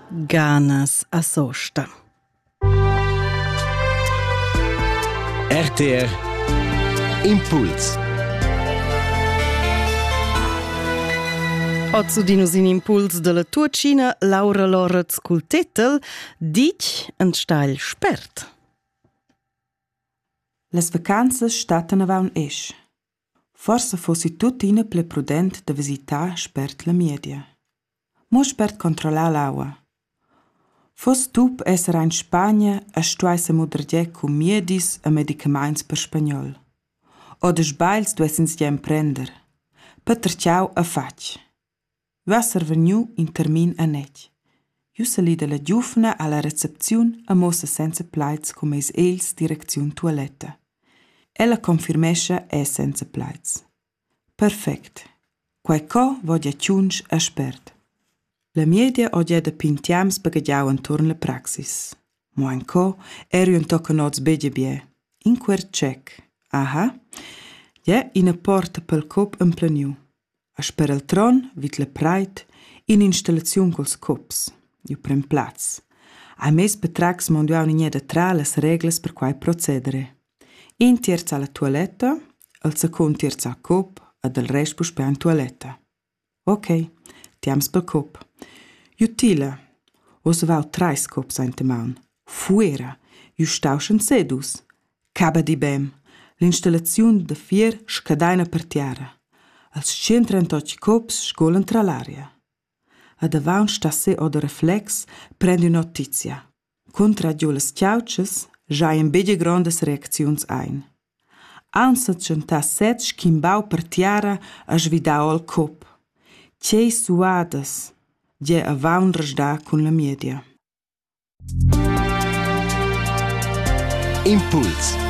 Ganas a sosta. RTR Impuls. Oggi dinus in Impuls della tua Cina, Laura Lorenz cul titel «Dich en stagl spert». Las vacanzas statten avaun esch. Forse fossi tut ina ple prudent da visitar spert la media. Mo spert controllar l'aua. Fos tup esser in Spagna a stuaisa modergie cu miedis e medicaments per spagnol. O de sbails duessins gem prender. Per terciau a fac. Vasser veniu in termin a nec. Iu sali de la giufna alla recepziun a mossa senza plaids cum eis els direcziun toaletta. Ella confirmescha senza plaids. Perfect. Quai co vogia ciunsch a spert. La media ogia da pintiams bagagiau antorn la praxis. Mo anco eriun tocanots bege bie. In quer check. Aha. Ja, ina porta pel cop en pleniu. A sper el tron, vit la preit, in installaziun cols cops. Iu prem plaz. A mes betrax mondiau nigne da tra las reglas per quai procedere. In tierza la toaletta, al secund tierza a cop, ed el rest puspea in toaletta. Ok, tiams pel cop. Jutila, os vau trais cops ein temaun. Fuera, ju stauschen sedus. Caba di bem, l'installaziun de fier scadaina per tiara. Als 138 cops scolan tra l'aria. A davaun sta se o de reflex prendi notizia. Contra giulas ciauches giaien bege grandes reacziuns ein. Ansat c'enta set schimbau per tiara a svidau al cop. Cei suadas, ge avaun resda con la media. Impuls.